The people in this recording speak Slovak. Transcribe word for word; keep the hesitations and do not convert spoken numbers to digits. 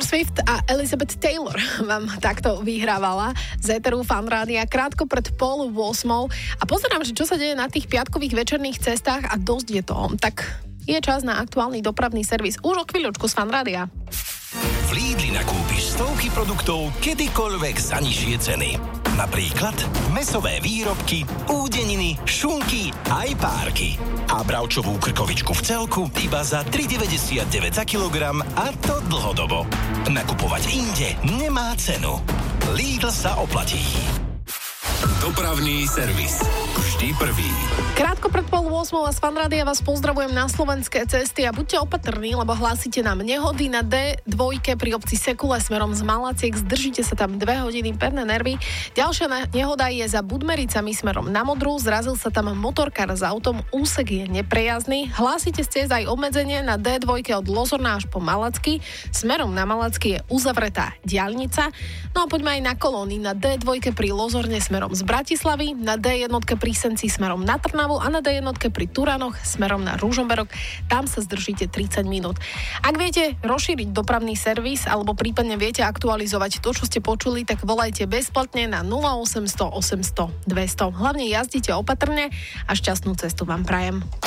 Taylor Swift a Elizabeth Taylor vám takto vyhrávala z éteru Fan Rádia krátko pred pol ôsmou. A pozerám, že čo sa deje na tých piatkových večerných cestách a dosť je toho. Tak je čas na aktuálny dopravný servis. Už o chvíľočku z Fan Rádia. V Lidli nakúpiš stovky produktov kedykoľvek za nižšie ceny. Napríklad mäsové výrobky, údeniny, šunky aj párky. A bravčovú krkovičku v celku iba za tri deväťdesiatdeväť za kilogram a to dlhodobo. Nakupovať inde nemá cenu. Lidl sa oplatí. Dopravný servis. Vždy prvý. Krátko pred pol ôsmou a z Fan Rádia vás pozdravujem na slovenské cesty a buďte opatrní, lebo hlásite nám nehody na dé dva pri obci Sekule smerom z Malaciek. Zdržíte sa tam dve hodiny, pevné nervy. Ďalšia nehoda je za Budmericami smerom na Modru. Zrazil sa tam motorkár s autom, úsek je neprejazdný. Hlásite ste aj obmedzenie na dé dva od Lozorna až po Malacky. Smerom na Malacky je uzavretá diaľnica. No a poďme aj na kolóny na dé dva pri Lozorne smerom z Bratislavy, na dé jedna pri Senci smerom na Trnavu a na dé jedna pri Turanoch smerom na Ružomberok. Tam sa zdržíte tridsať minút. Ak viete rozšíriť dopravný servis alebo prípadne viete aktualizovať to, čo ste počuli, tak volajte bezplatne na nula osemsto osemsto dvesto. Hlavne jazdite opatrne a šťastnú cestu vám prajem.